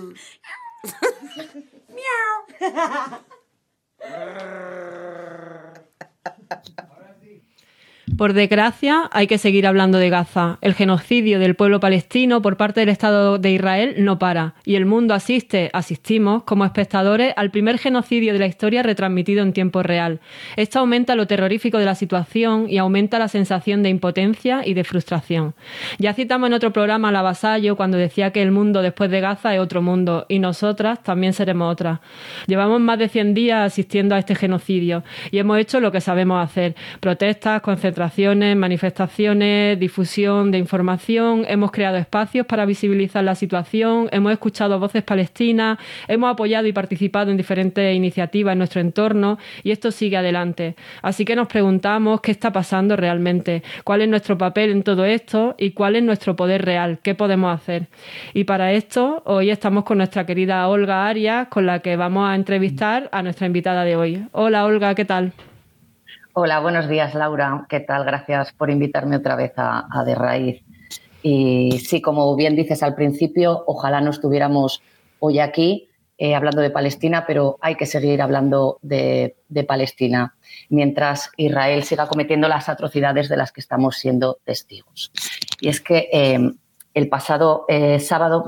Por desgracia, hay que seguir hablando de Gaza. El genocidio del pueblo palestino por parte del Estado de Israel no para, y el mundo asistimos como espectadores al primer genocidio de la historia retransmitido en tiempo real. Esto aumenta lo terrorífico de la situación y aumenta la sensación de impotencia y de frustración. Ya citamos en otro programa a la Vasallo cuando decía que el mundo después de Gaza es otro mundo, y nosotras también seremos otras. Llevamos más de 100 días asistiendo a este genocidio, y hemos hecho lo que sabemos hacer: protestas, concentraciones, manifestaciones, difusión de información. Hemos creado espacios para visibilizar la situación, hemos escuchado voces palestinas, hemos apoyado y participado en diferentes iniciativas en nuestro entorno, y esto sigue adelante. Así que nos preguntamos qué está pasando realmente, cuál es nuestro papel en todo esto y cuál es nuestro poder real, qué podemos hacer. Y para esto, hoy estamos con nuestra querida Olga Arias, con la que vamos a entrevistar a nuestra invitada de hoy. Hola Olga, ¿qué tal? Hola, buenos días, Laura. ¿Qué tal? Gracias por invitarme otra vez a De Raíz. Y sí, como bien dices al principio, ojalá no estuviéramos hoy aquí hablando de Palestina, pero hay que seguir hablando de Palestina mientras Israel siga cometiendo las atrocidades de las que estamos siendo testigos. Y es que el pasado sábado